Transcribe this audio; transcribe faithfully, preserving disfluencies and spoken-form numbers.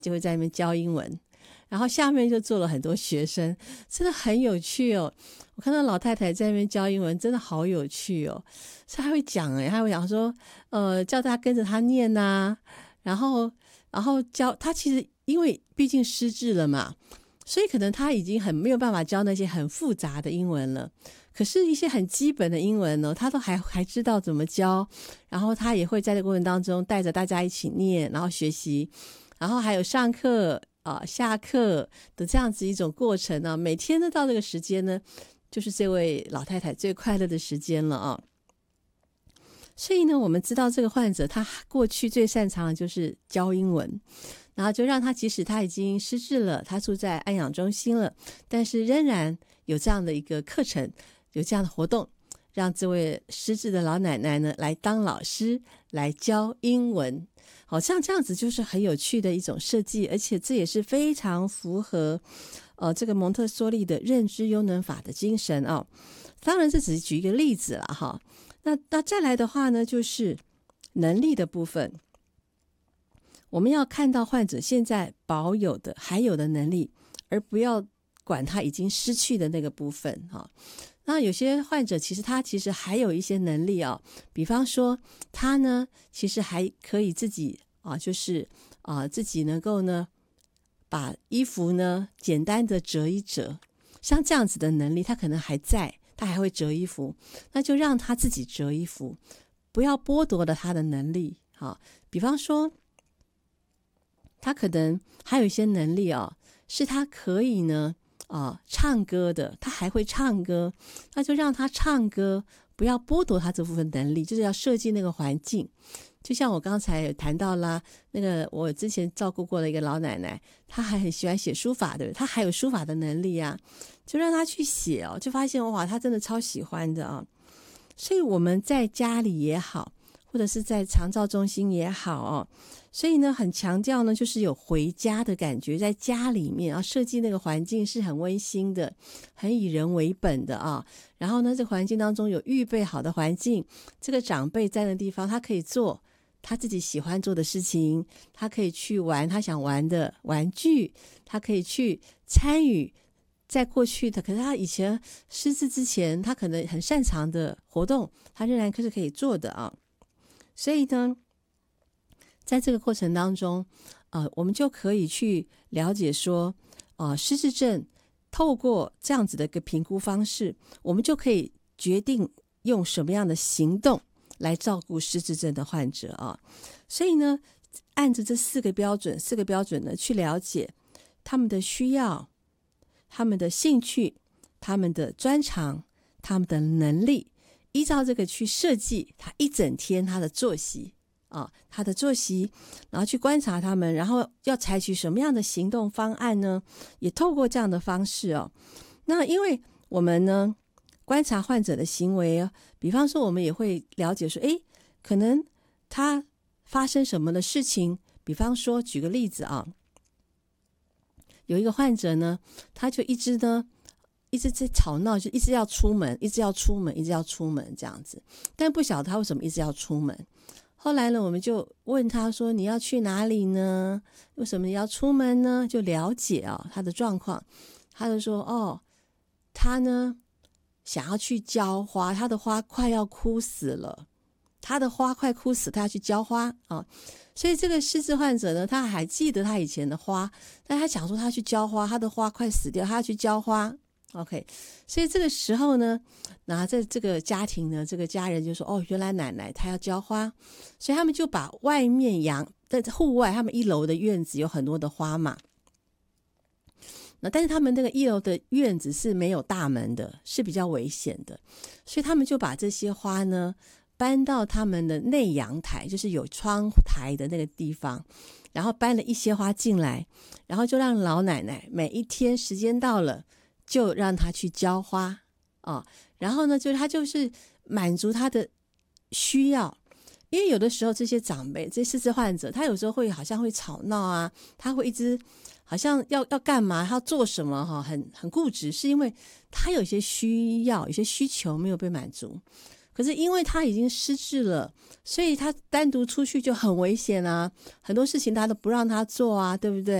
就会在那边教英文，然后下面就坐了很多学生，真的很有趣哦。我看到老太太在那边教英文，真的好有趣哦。所以她会讲诶，她会讲说，呃，叫大家跟着她念啊，然后然后教她。其实因为毕竟失智了嘛，所以可能她已经很没有办法教那些很复杂的英文了。可是，一些很基本的英文呢，她都还还知道怎么教。然后她也会在这个过程当中带着大家一起念，然后学习，然后还有上课啊、下课的这样子一种过程呢、啊。每天呢到这个时间呢，就是这位老太太最快乐的时间了啊。所以呢，我们知道这个患者他过去最擅长的就是教英文，然后就让他即使他已经失智了，他住在安养中心了，但是仍然有这样的一个课程，有这样的活动，让这位失智的老奶奶呢来当老师，来教英文。好像这样子就是很有趣的一种设计，而且这也是非常符合呃这个蒙特梭利的认知优能法的精神啊、哦。当然这只是举一个例子了哈。那那再来的话呢，就是能力的部分，我们要看到患者现在保有的还有的能力，而不要管他已经失去的那个部分哈。那有些患者其实他其实还有一些能力啊，比方说他呢其实还可以自己啊，就是啊自己能够呢把衣服呢简单的折一折，像这样子的能力他可能还在，他还会折衣服，那就让他自己折衣服，不要剥夺了他的能力啊。比方说他可能还有一些能力啊，是他可以呢啊，唱歌的，他还会唱歌，那就让他唱歌，不要剥夺他这部分能力，就是要设计那个环境。就像我刚才有谈到啦，那个我之前照顾过的一个老奶奶，她还很喜欢写书法的，她还有书法的能力啊，就让她去写哦，就发现哇，她真的超喜欢的啊。所以我们在家里也好，或者是在长照中心也好哦，所以呢很强调呢就是有回家的感觉，在家里面啊设计那个环境是很温馨的，很以人为本的啊。然后呢这个环境当中有预备好的环境，这个长辈在的地方他可以做他自己喜欢做的事情，他可以去玩他想玩的玩具，他可以去参与在过去的可是他以前失智之前他可能很擅长的活动，他仍然是可以做的啊。所以呢在这个过程当中呃，我们就可以去了解说呃，失智症透过这样子的一个评估方式，我们就可以决定用什么样的行动来照顾失智症的患者啊。所以呢按着这四个标准四个标准呢去了解他们的需要，他们的兴趣，他们的专长，他们的能力，依照这个去设计他一整天他的作息啊，他的作息，然后去观察他们，然后要采取什么样的行动方案呢？也透过这样的方式哦。那因为我们呢观察患者的行为，比方说我们也会了解说，诶，可能他发生什么的事情，比方说举个例子啊，有一个患者呢，他就一直呢一直在吵闹，就一直要出门，一直要出门，一直要出门这样子，但不晓得他为什么一直要出门。后来呢，我们就问他说：“你要去哪里呢？为什么你要出门呢？”就了解啊他的状况。他就说：“哦，他呢想要去浇花，他的花快要枯死了，他的花快枯死，他要去浇花啊。”所以这个失智患者呢，他还记得他以前的花，但他想说他去浇花，他的花快死掉，他要去浇花。OK， 所以这个时候呢，那在这个家庭呢，这个家人就说：“哦，原来奶奶她要浇花。”所以他们就把外面阳在户外，他们一楼的院子有很多的花嘛。那但是他们那个一楼的院子是没有大门的，是比较危险的，所以他们就把这些花呢搬到他们的内阳台，就是有窗台的那个地方，然后搬了一些花进来，然后就让老奶奶每一天时间到了就让她去浇花哦。然后呢就她就是满足她的需要，因为有的时候这些长辈这些失智患者他有时候会好像会吵闹啊，他会一直好像要要干嘛，他要做什么哈，很很固执，是因为他有些需要有些需求没有被满足。 可是因为他已经失智了，所以他单独出去就很危险啊，很多事情他都不让他做啊，对不对？